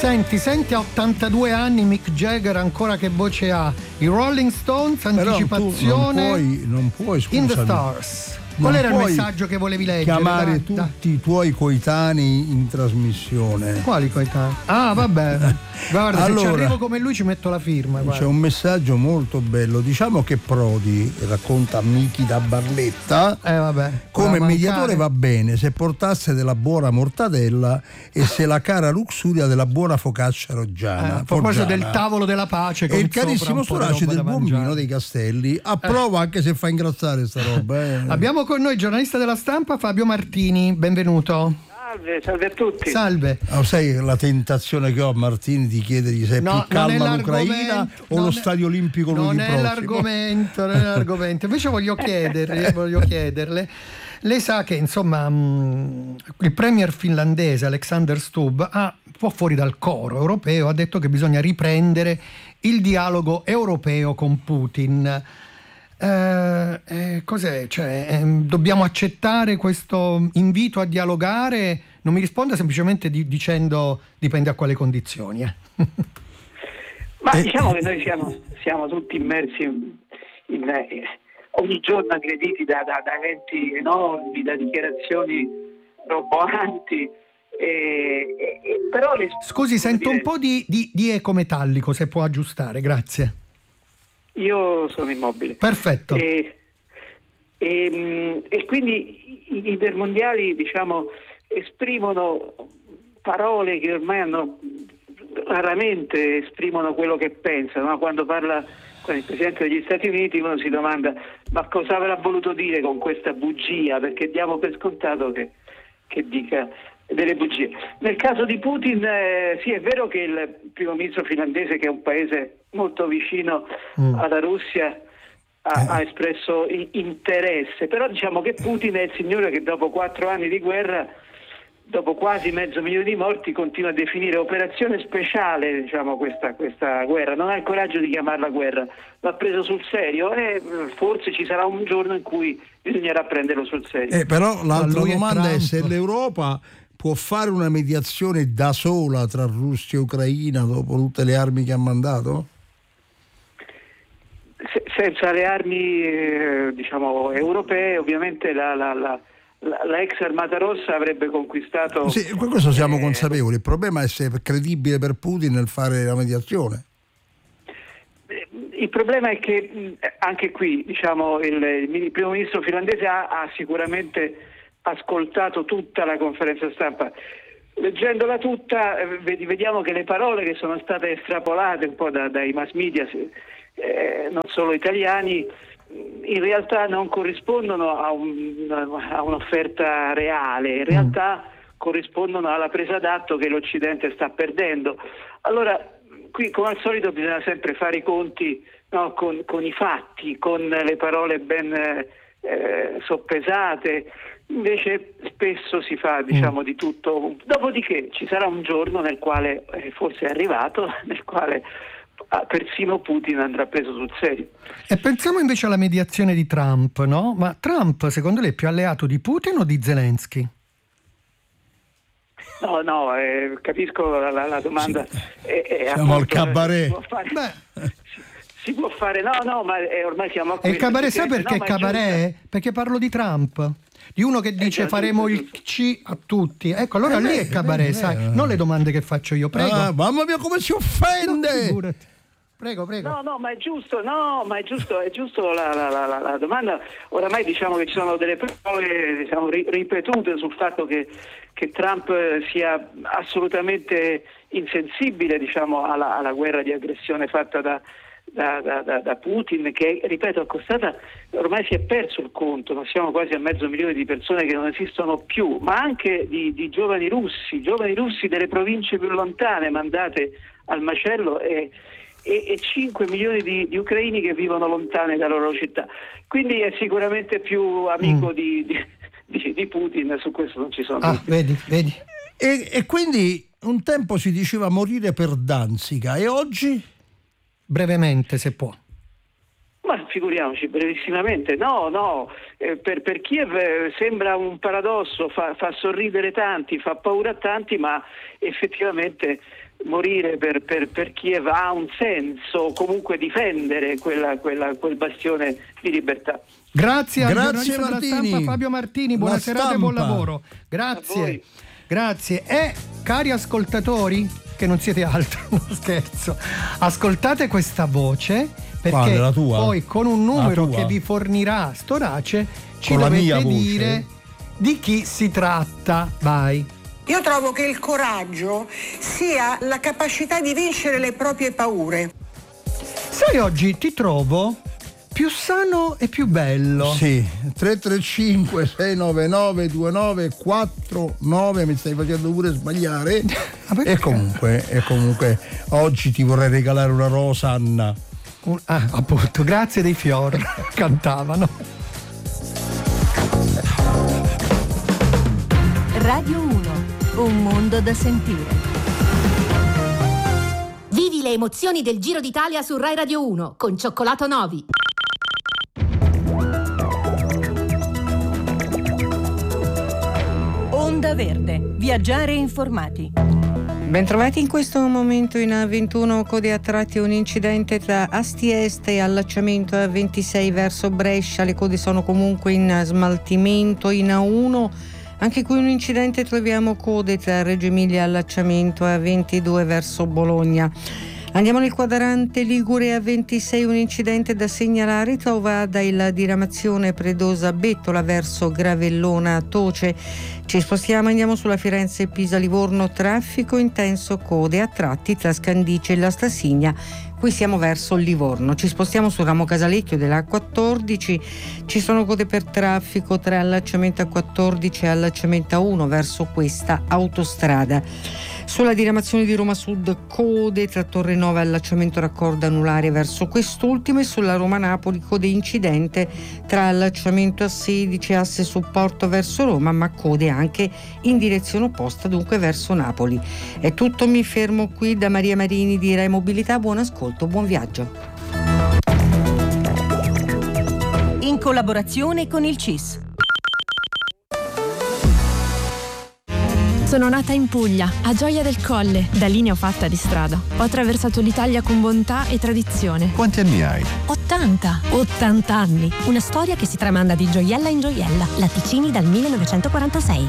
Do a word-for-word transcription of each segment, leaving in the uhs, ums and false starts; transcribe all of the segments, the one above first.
Senti, senti a ottantadue anni Mick Jagger ancora che voce ha. I Rolling Stones, Però anticipazione. Non puoi, non puoi, scusami. In the Stars. Non Qual era il puoi messaggio che volevi leggere? chiamare Dai, tutti dai. i tuoi coetanei in trasmissione. Quali coetanei? Ah, vabbè. Guarda, Allora, se ci arrivo come lui ci metto la firma. Guarda. C'è un messaggio molto bello. Diciamo che Prodi, racconta Michi da Barletta, eh, vabbè, come mancare. mediatore va bene se portasse della buona mortadella e se la cara luxuria della buona focaccia roggiana. Eh, a proposito del tavolo della pace. E il carissimo Storace del buon vino dei Castelli approva, eh. anche se fa ingrassare sta roba. Eh. Abbiamo con noi il giornalista della Stampa Fabio Martini, benvenuto. Salve, salve a tutti. Salve. Oh, sai la tentazione che ho a Martini di chiedergli se è no, più calma l'Ucraina o lo è, Stadio Olimpico lunedì prossimo. Non è l'argomento, non è l'argomento. Invece voglio chiederle, voglio chiederle. Lei sa che insomma mh, il premier finlandese Alexander Stubb ha un po' fuori dal coro europeo, ha detto che bisogna riprendere il dialogo europeo con Putin. Eh, eh, cos'è? Cioè, eh, dobbiamo accettare questo invito a dialogare? Non mi risponda semplicemente di, dicendo dipende a quali condizioni. Eh. Ma diciamo che noi siamo, siamo tutti immersi in, in, eh, ogni giorno aggrediti da, da, da eventi enormi, da dichiarazioni roboanti. E, e, però le... Scusi, sento dire... un po' di, di, di eco metallico, se può aggiustare, grazie. Io sono immobile. Perfetto. E, e, e quindi i ipermondiali, diciamo, esprimono parole che ormai hanno raramente esprimono quello che pensano. No? Quando parla con il Presidente degli Stati Uniti uno si domanda ma cosa avrà voluto dire con questa bugia, perché diamo per scontato che, che dica delle bugie. Nel caso di Putin eh, sì, è vero che il primo ministro finlandese, che è un paese molto vicino mm. alla Russia, ha, eh. ha espresso interesse, però diciamo che Putin è il signore che dopo quattro anni di guerra, dopo quasi mezzo milione di morti, continua a definire operazione speciale, diciamo, questa, questa guerra. Non ha il coraggio di chiamarla guerra, l'ha preso sul serio e forse ci sarà un giorno in cui bisognerà prenderlo sul serio. Eh, però l'altra Ma domanda è, è se l'Europa può fare una mediazione da sola tra Russia e Ucraina dopo tutte le armi che ha mandato? Se, senza le armi eh, diciamo europee, ovviamente la, la, la la ex Armata Rossa avrebbe conquistato. Sì, questo siamo eh, consapevoli. Il problema è se è credibile per Putin nel fare la mediazione. Il problema è che anche qui, diciamo, il, il primo ministro finlandese ha, ha sicuramente ascoltato tutta la conferenza stampa. Leggendola tutta, vediamo che le parole che sono state estrapolate un po' da, dai mass media, eh, non solo italiani, in realtà non corrispondono a, un, a un'offerta reale, in realtà mm. corrispondono alla presa d'atto che l'Occidente sta perdendo. Allora, qui come al solito bisogna sempre fare i conti, no, con, con i fatti, con le parole ben eh, soppesate, invece spesso si fa, diciamo, mm. di tutto. Dopodiché ci sarà un giorno nel quale, eh, forse è arrivato, nel quale persino Putin andrà preso sul serio. E pensiamo invece alla mediazione di Trump, no? Ma Trump secondo lei è più alleato di Putin o di Zelensky? No, no, eh, capisco la, la, la domanda. Sì. È, è siamo appunto, al cabaret. Si può fare, Beh. Si, si può fare, no, no, ma è, ormai siamo a questo. E il cabaret sa perché no, cabaret? Perché parlo di Trump. Di uno che dice eh, faremo il C a tutti. Ecco, allora eh, lì è cabaret, eh, sai, eh. non le domande che faccio io, prego. Ah, mamma mia, come si offende! No, prego, prego. No, no, ma è giusto, no, ma è giusto, è giusto la, la, la, la domanda. Oramai diciamo che ci sono delle parole, diciamo, ripetute sul fatto che, che Trump sia assolutamente insensibile, diciamo, alla, alla guerra di aggressione fatta da Da, da, da Putin, che, ripeto, è costata, ormai si è perso il conto, ma siamo quasi a mezzo milione di persone che non esistono più, ma anche di, di giovani russi, giovani russi delle province più lontane mandate al macello e, e, e cinque milioni di, di ucraini che vivono lontane dalle loro città. Quindi è sicuramente più amico mm. di, di, di Putin, su questo non ci sono ah, vedi, vedi. E, e quindi un tempo si diceva morire per Danzica, e oggi? Brevemente, se può. Ma figuriamoci, brevissimamente, no, no, eh, per, per Kiev eh, sembra un paradosso, fa, fa sorridere tanti, fa paura a tanti, ma effettivamente morire per, per, per Kiev ha un senso, comunque difendere quella, quella, quel bastione di libertà. Grazie al Grazie giornalista Martini. della stampa Fabio Martini, buona La serata e buon stampa. lavoro. Grazie, grazie. E cari ascoltatori, che non siete altro, no, scherzo, ascoltate questa voce, perché Quale, la tua? poi con un numero La tua? che vi fornirà Storace ci Con la mia dovete voce? dire di chi si tratta. Vai. Io trovo che il coraggio sia la capacità di vincere le proprie paure. Sai, oggi ti trovo più sano e più bello. Sì, tre tre cinque sei nove nove due nove quattro nove, mi stai facendo pure sbagliare. E comunque, e comunque oggi ti vorrei regalare una rosa, Anna. Un- ah, appunto, grazie dei fior cantavano. Radio uno, un mondo da sentire. Vivi le emozioni del Giro d'Italia su Rai Radio uno con Cioccolato Novi. Onda Verde, viaggiare informati. Bentrovati in questo momento in A ventuno, code a tratti un incidente tra Asti Est e allacciamento A ventisei verso Brescia. Le code sono comunque in smaltimento. In A uno anche qui un incidente, troviamo code tra Reggio Emilia e allacciamento A ventidue verso Bologna. Andiamo nel quadrante Ligure. A ventisei un incidente da segnalare, trova dalla diramazione Predosa Bettola verso Gravellona Toce. Ci spostiamo, andiamo sulla Firenze Pisa Livorno, traffico intenso, code a tratti tra Scandice e la Stasigna. Qui siamo verso Livorno. Ci spostiamo sul ramo Casalecchio della A quattordici, ci sono code per traffico tra allacciamento A quattordici e allacciamento A uno verso questa autostrada. Sulla diramazione di Roma Sud, code tra Torre Nova e allacciamento raccordo anulare verso quest'ultimo, e sulla Roma Napoli code incidente tra allacciamento A sedici e asse supporto verso Roma, ma code anche in direzione opposta, dunque verso Napoli. È tutto, mi fermo qui. Da Maria Marini di Rai Mobilità, buon ascolto, buon viaggio. In collaborazione con il C I S. Sono nata in Puglia, a Gioia del Colle. Da lì ne ho fatta di strada. Ho attraversato l'Italia con bontà e tradizione. Quanti anni hai? ottanta. ottanta anni. Una storia che si tramanda di gioiella in gioiella. Latticini dal millenovecentoquarantasei.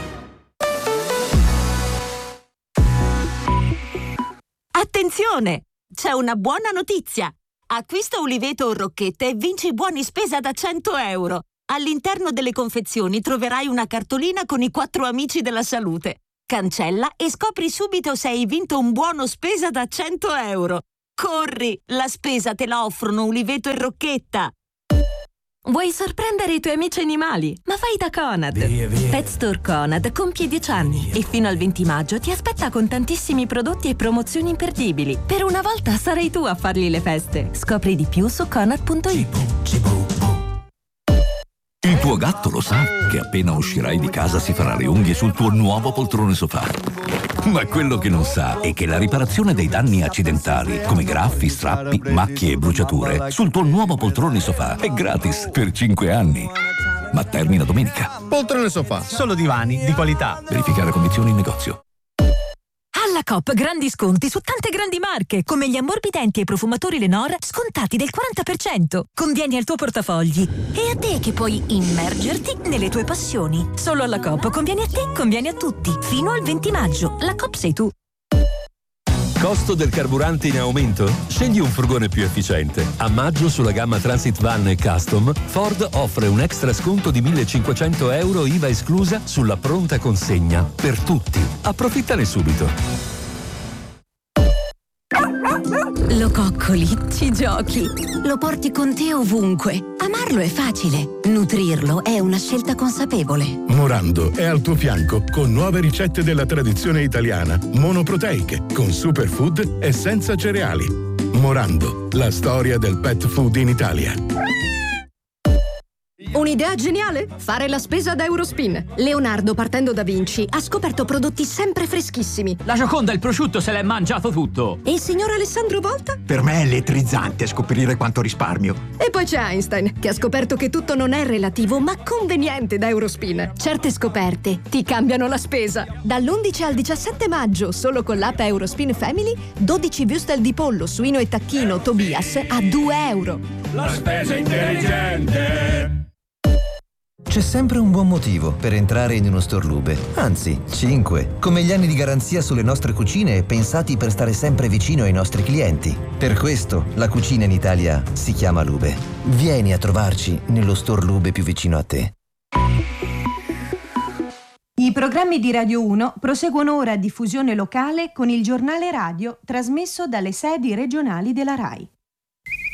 Attenzione! C'è una buona notizia! Acquista Uliveto o Rocchette e vinci buoni spesa da cento euro. All'interno delle confezioni troverai una cartolina con i quattro amici della salute. Cancella e scopri subito se hai vinto un buono spesa da cento euro. Corri! La spesa te la offrono Uliveto e Rocchetta. Vuoi sorprendere i tuoi amici animali? Ma vai da Conad. Via, via. Pet Store Conad compie dieci anni e fino al venti maggio ti aspetta con tantissimi prodotti e promozioni imperdibili. Per una volta sarai tu a fargli le feste. Scopri di più su conad punto it. Il tuo gatto lo sa che appena uscirai di casa si farà le unghie sul tuo nuovo poltrone sofà. Ma quello che non sa è che la riparazione dei danni accidentali, come graffi, strappi, macchie e bruciature, sul tuo nuovo poltrone sofà è gratis per cinque anni. Ma termina domenica. Poltrone sofà, solo divani di qualità. Verificare condizioni in negozio. Alla Coop grandi sconti su tante grandi marche, come gli ammorbidenti e i profumatori Lenor, scontati del quaranta per cento. Convieni al tuo portafogli. E a te che puoi immergerti nelle tue passioni. Solo alla Coop conviene a te, conviene a tutti. Fino al venti maggio. La Coop sei tu. Costo del carburante in aumento? Scegli un furgone più efficiente. A maggio sulla gamma Transit Van e Custom, Ford offre un extra sconto di millecinquecento euro I V A esclusa sulla pronta consegna per tutti. Approfittane subito. Lo coccoli, ci giochi, lo porti con te ovunque. Amarlo è facile, nutrirlo è una scelta consapevole. Morando è al tuo fianco con nuove ricette della tradizione italiana, monoproteiche, con superfood e senza cereali. Morando, la storia del pet food in Italia. Un'idea geniale? Fare la spesa da Eurospin. Leonardo, partendo da Vinci, ha scoperto prodotti sempre freschissimi. La Gioconda e il prosciutto se l'è mangiato tutto. E il signor Alessandro Volta? Per me è elettrizzante scoprire quanto risparmio. E poi c'è Einstein, che ha scoperto che tutto non è relativo, ma conveniente da Eurospin. Certe scoperte ti cambiano la spesa. Dall'undici al diciassette maggio, solo con l'app Eurospin Family, dodici würstel di pollo, suino e tacchino Tobias a due euro. La spesa intelligente! C'è sempre un buon motivo per entrare in uno store Lube, anzi, cinque, come gli anni di garanzia sulle nostre cucine pensati per stare sempre vicino ai nostri clienti. Per questo la cucina in Italia si chiama Lube. Vieni a trovarci nello store Lube più vicino a te. I programmi di Radio uno proseguono ora a diffusione locale con il giornale radio trasmesso dalle sedi regionali della RAI.